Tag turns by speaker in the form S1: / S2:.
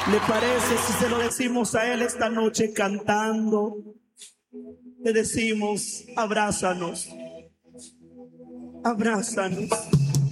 S1: ¿Le parece si se lo decimos a Él esta noche cantando? Le decimos, abrázanos, abrázanos.